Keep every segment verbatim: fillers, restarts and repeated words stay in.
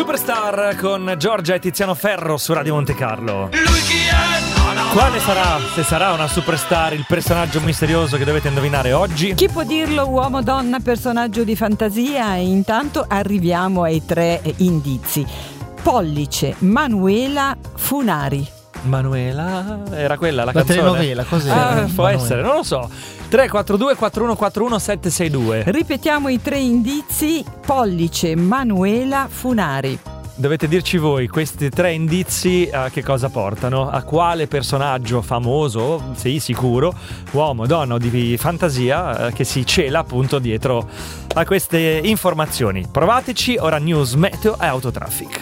Superstar con Giorgia e Tiziano Ferro su Radio Monte Carlo. Quale sarà, se sarà una superstar, il personaggio misterioso che dovete indovinare oggi? Chi può dirlo? Uomo, donna, personaggio di fantasia? E intanto arriviamo ai tre indizi. Pollice, Manuela, Funari. Manuela? Era quella la, la canzone? La telenovela, cos'era? Ah, può Manuela. essere, non lo so. tre quattro due quattro uno quattro uno sette sei due. Ripetiamo i tre indizi. Pollice, Manuela, Funari. Dovete dirci voi questi tre indizi a che cosa portano, a quale personaggio famoso, sì, sicuro, uomo, donna o di fantasia, eh, che si cela appunto dietro a queste informazioni. Provateci, ora news, meteo e autotraffic.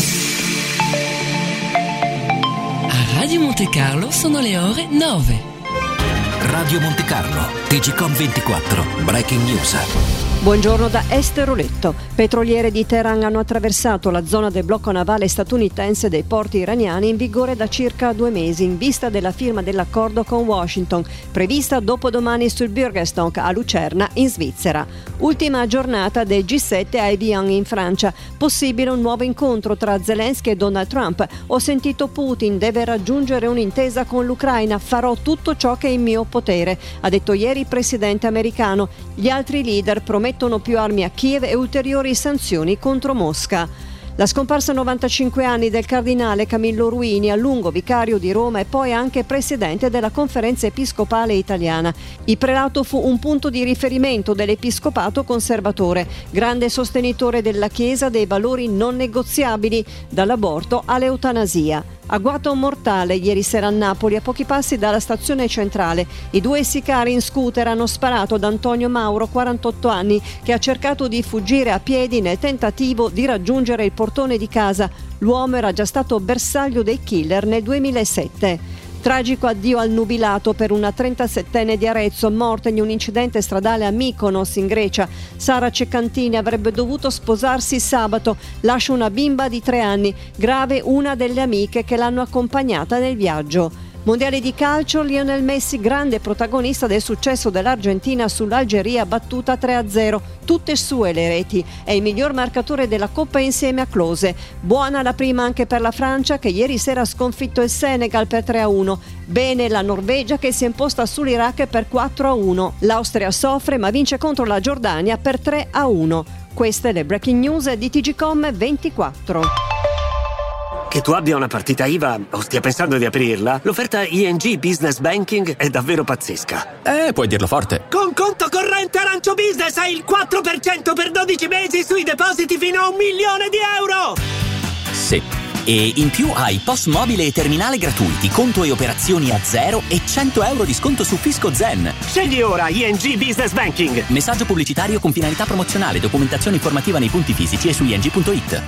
A Radio Monte Carlo sono le ore nove. Radio Monte Carlo, T G Com ventiquattro, Breaking News. Buongiorno da Esteroletto. Petroliere di Teheran hanno attraversato la zona del blocco navale statunitense dei porti iraniani in vigore da circa due mesi in vista della firma dell'accordo con Washington, prevista dopodomani sul Bürgerstock a Lucerna in Svizzera. Ultima giornata del G sette a Evian in Francia. Possibile un nuovo incontro tra Zelensky e Donald Trump. Ho sentito Putin deve raggiungere un'intesa con l'Ucraina. Farò tutto ciò che è in mio potere, ha detto ieri il presidente americano. Gli altri leader promettono mettono più armi a Kiev e ulteriori sanzioni contro Mosca. La scomparsa a novantacinque anni del cardinale Camillo Ruini, a lungo vicario di Roma e poi anche presidente della Conferenza Episcopale Italiana. Il prelato fu un punto di riferimento dell'episcopato conservatore, grande sostenitore della Chiesa dei valori non negoziabili, dall'aborto all'eutanasia. Agguato mortale ieri sera a Napoli, a pochi passi dalla stazione centrale. I due sicari in scooter hanno sparato ad Antonio Mauro, quarantotto anni, che ha cercato di fuggire a piedi nel tentativo di raggiungere il portone di casa. L'uomo era già stato bersaglio dei killer nel duemilasette. Tragico addio al nubilato per una trentasettenne di Arezzo, morta in un incidente stradale a Mykonos in Grecia. Sara Ceccantini avrebbe dovuto sposarsi sabato, lascia una bimba di tre anni, grave una delle amiche che l'hanno accompagnata nel viaggio. Mondiale di calcio, Lionel Messi grande protagonista del successo dell'Argentina sull'Algeria battuta tre a zero, tutte sue le reti, è il miglior marcatore della Coppa insieme a Klose. Buona la prima anche per la Francia che ieri sera ha sconfitto il Senegal per tre a uno. Bene la Norvegia che si è imposta sull'Iraq per quattro a uno. L'Austria soffre ma vince contro la Giordania per tre a uno. Queste le breaking news di T G Com ventiquattro. Che tu abbia una partita I V A o stia pensando di aprirla, l'offerta I N G Business Banking è davvero pazzesca. Eh, puoi dirlo forte. Con conto corrente Arancio Business hai il quattro per cento per dodici mesi sui depositi fino a un milione di euro! Sì. E in più hai P O S mobile e terminale gratuiti, conto e operazioni a zero e cento euro di sconto su Fisco Zen. Scegli ora I N G Business Banking. Messaggio pubblicitario con finalità promozionale, documentazione informativa nei punti fisici e su i n g punto i t.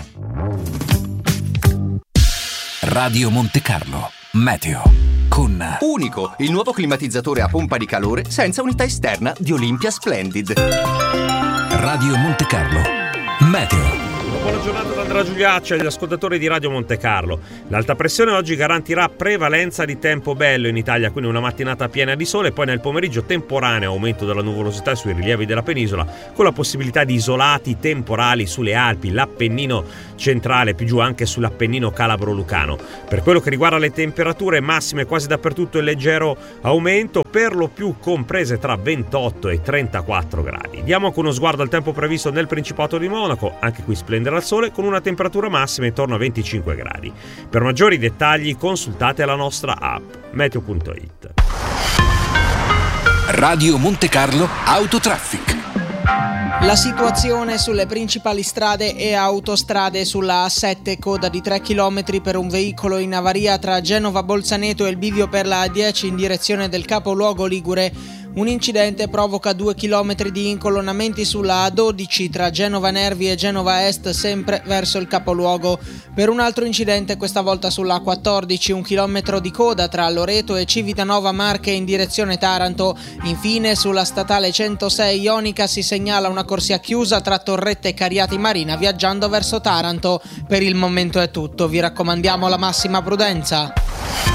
Radio Monte Carlo, meteo, con Unico, il nuovo climatizzatore a pompa di calore senza unità esterna di Olympia Splendid. Radio Monte Carlo, meteo. Buona giornata da Andrea Giuliacci agli ascoltatori di Radio Monte Carlo. L'alta pressione oggi garantirà prevalenza di tempo bello in Italia, quindi una mattinata piena di sole, poi nel pomeriggio temporaneo aumento della nuvolosità sui rilievi della penisola, con la possibilità di isolati temporali sulle Alpi, l'Appennino centrale, più giù anche sull'Appennino calabro-lucano. Per quello che riguarda le temperature massime quasi dappertutto in leggero aumento, per lo più comprese tra ventotto e trentaquattro gradi. Diamo anche uno sguardo al tempo previsto nel Principato di Monaco, anche qui splenderà al sole con una temperatura massima intorno a venticinque gradi. Per maggiori dettagli consultate la nostra app meteo punto i t. Radio Monte Carlo Autotraffic. La situazione sulle principali strade e autostrade: sulla A sette coda di tre chilometri per un veicolo in avaria tra Genova Bolzaneto e il bivio per la A dieci in direzione del capoluogo ligure. Un incidente provoca due chilometri di incolonnamenti sulla A dodici tra Genova Nervi e Genova Est, sempre verso il capoluogo. Per un altro incidente, questa volta sulla A quattordici, un chilometro di coda tra Loreto e Civitanova Marche in direzione Taranto. Infine sulla statale centosei Ionica si segnala una corsia chiusa tra Torrette e Cariati Marina viaggiando verso Taranto. Per il momento è tutto, vi raccomandiamo la massima prudenza.